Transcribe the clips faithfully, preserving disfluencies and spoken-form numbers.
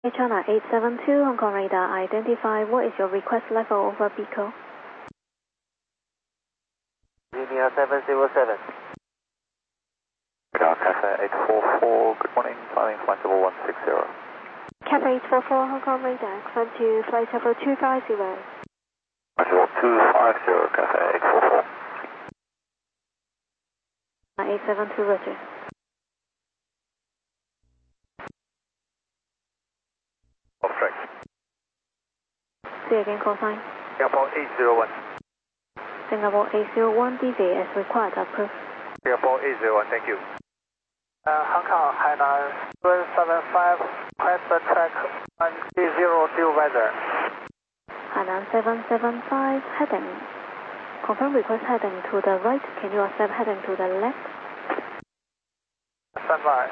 China eight seven two, Hong Kong radar, identify what is your request level over Pico? Linear seven zero seven. Radar Cafe eight four four, good morning, climbing flight level one six zero. Cafe eight four four, Hong Kong radar, climb to flight level two five zero. Flight level two five zero, Cafe eight four four. eight seven two, roger. Off track. See you again, call sign. Singapore eight zero one. Singapore eight zero one, D V as required, approved. Singapore eight zero one, thank you. Uh, Hong Kong, Hainan seven seven five, request the track one three zero due weather. Hainan seven seven five, heading. Confirm request heading to the right. Can you accept heading to the left? Stand by.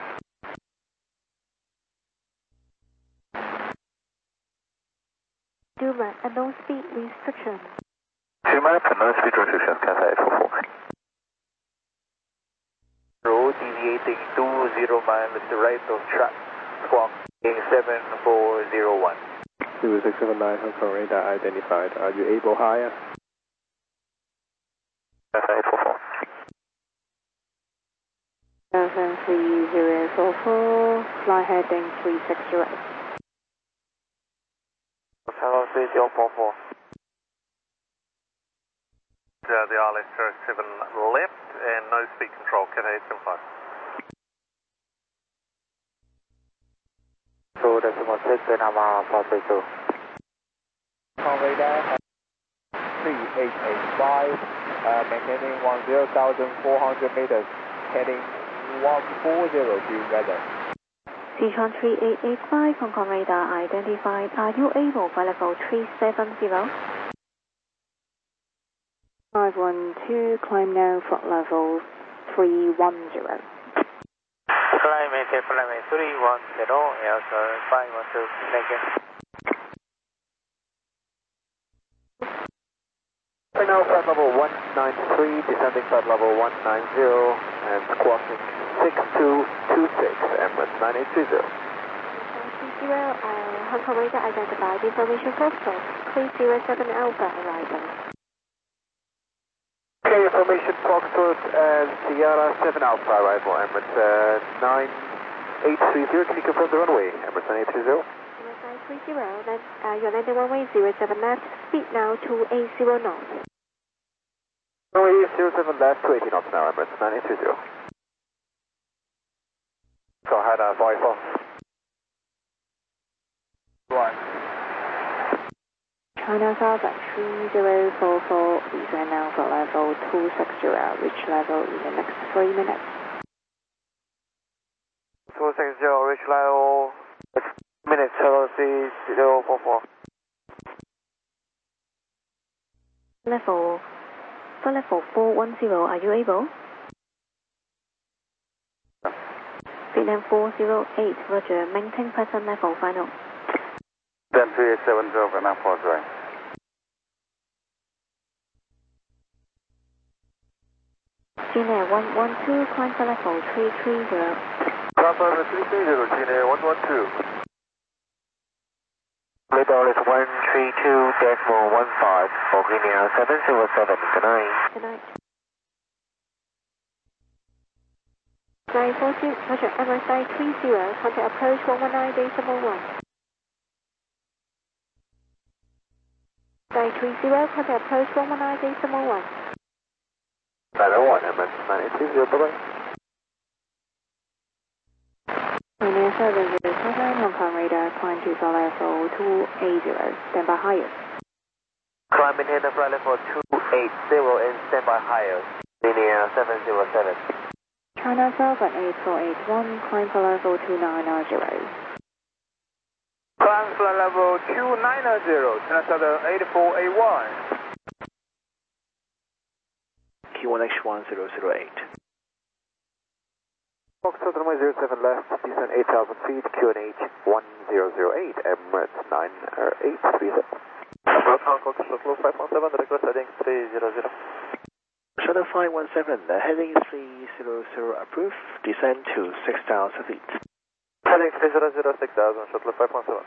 Do map and no speed restriction. Two map and no speed restrictions, Cafe eight four four. Road deviating two zero miles to the right of track. Squawk seven four zero one. zero six seven nine, Hong Kong radar identified. Are you able higher? Cafe eight four four. seven three zero four four, fly heading three six zero. seven three zero four four. Uh, the R left zero seven left and no speed control, Cat eight seven five. So that's one six and I'm on four three two. Hong Kong radar three eight eight five, uh, maintaining one zero thousand four hundred meters, heading one four zero due weather. Sichuan three eight eight five, Hong Kong radar identified. Are you able for level three seven zero? five one two, climb now for level three one zero. Climb maintain flight three one zero, Airstar five one two, thank you. Right now flight level one nine three, descending flight level one nine zero, and squawking six two two six, Emirates nine eight three zero. Zero, uh, Hong Kong radar identified. Information Foxtrot, three zero seven Alpha arrival. Okay, information Foxtrot and Sierra seven Alpha arrival, Emirates uh, nine eight three zero. Can you confirm the runway, Emirates nine eight three zero? Emirates nine three zero, then uh, you're landing runway zero seven left, speed now to eight zero knots. Runway zero seven left to eighty knots now, Emirates nine eight three zero. So I had a five four. Right. China South at three zero four four, descend now for level two six zero, reach level in the next three minutes. two six zero, reach level, minutes, hello, three zero four four. Level, for level four one zero, are you able? Vietnam four zero eight, roger, maintain present level, final. Then three eight seven zero, Vietnam four zero. Gina one one two, climb for level three three zero. Climb level three three zero, Gina one one two. Radar is one three two decimal one five, for Guinea seven zero seven, good night. Good night. nine four two, roger, Emirates nine three zero, contact approach one one nine decimal one. nine three zero, contact approach one one nine decimal one. nine oh one, Emirates nine eight three zero, bye-bye. Linear seven zero seven, Hong Kong radar, climb to flight level two eight zero, stand by higher. Climb maintain the flight level two eight zero and stand by higher. Linear seven zero seven. China South at eight four eight one, climb for level two nine nine zero. Climb flight level two nine zero, China Southern eight four eight one. Q one H one zero zero eight. Foxtrot runway zero seven left, descend eight thousand feet, Q N H one zero zero eight, Emirates nine eight three zero. Approach Hong Kong Shuttle five one seven, request heading three zero zero. Shuttle five one seven, heading three zero zero approved, descend to six thousand feet. Heading three zero zero, six thousand, Shuttle five one seven.